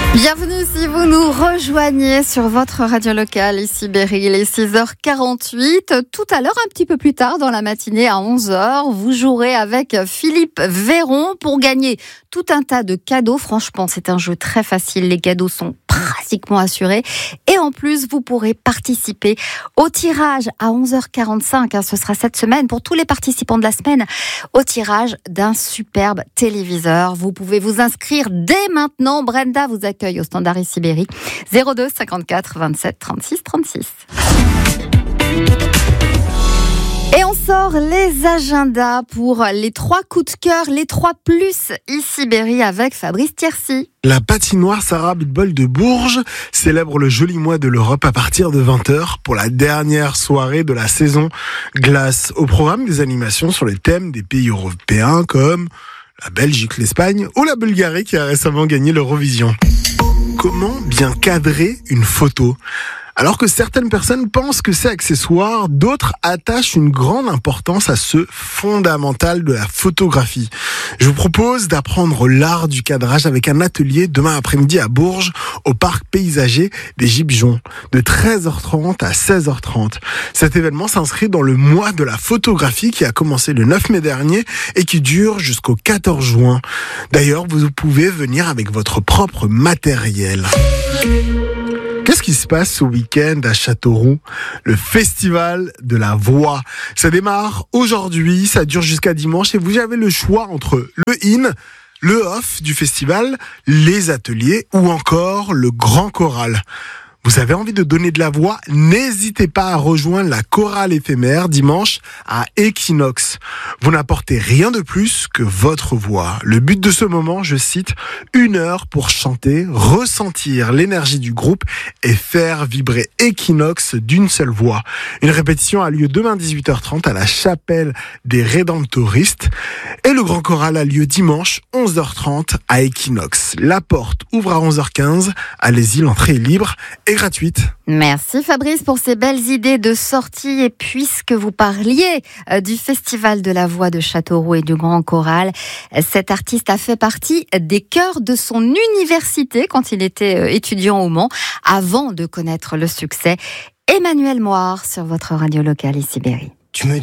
Bienvenue si vous nous rejoignez sur votre radio locale, ici Berry, il est 6h48. Tout à l'heure, un petit peu plus tard dans la matinée à 11h, vous jouerez avec Philippe Véron pour gagner tout un tas de cadeaux. Franchement, c'est un jeu très facile, les cadeaux sont pratiquement assurés. Et en plus, vous pourrez participer au tirage à 11h45. Ce sera cette semaine pour tous les participants de la semaine, au tirage d'un superbe téléviseur. Vous pouvez vous inscrire dès maintenant. Brenda vous accueille au standard ici Berry. 02 54 27 36 36. Et on sort les agendas pour les 3 coups de cœur, les 3 plus ici Berry avec Fabrice Thiercy. La patinoire Sarah Abitbol de Bourges célèbre le joli mois de l'Europe à partir de 20h pour la dernière soirée de la saison glace. Au programme des animations sur les thèmes des pays européens comme la Belgique, l'Espagne ou la Bulgarie qui a récemment gagné l'Eurovision. Comment bien cadrer une photo ? Alors que certaines personnes pensent que c'est accessoire, d'autres attachent une grande importance à ce fondamental de la photographie. Je vous propose d'apprendre l'art du cadrage avec un atelier demain après-midi à Bourges, au parc paysager des Gibjons, de 13h30 à 16h30. Cet événement s'inscrit dans le mois de la photographie qui a commencé le 9 mai dernier et qui dure jusqu'au 14 juin. D'ailleurs, vous pouvez venir avec votre propre matériel. Qu'est-ce qui se passe ce week-end à Châteauroux ? Le festival de la voix. Ça démarre aujourd'hui, ça dure jusqu'à dimanche et vous avez le choix entre le in, le off du festival, les ateliers ou encore le grand choral. Vous avez envie de donner de la voix ? N'hésitez pas à rejoindre la chorale éphémère dimanche à Equinox. Vous n'apportez rien de plus que votre voix. Le but de ce moment, je cite, 1 heure pour chanter, ressentir l'énergie du groupe et faire vibrer Equinox d'une seule voix. Une répétition a lieu demain 18h30 à la chapelle des Rédemptoristes et le grand choral a lieu dimanche 11h30 à Equinox. La porte ouvre à 11h15. Allez-y, l'entrée est libre et gratuite. Merci Fabrice pour ces belles idées de sortie. Et puisque vous parliez du Festival de la Voix de Châteauroux et du Grand Choral, cet artiste a fait partie des chœurs de son université quand il était étudiant au Mans, avant de connaître le succès. Emmanuel Moir sur votre radio locale ici Berry.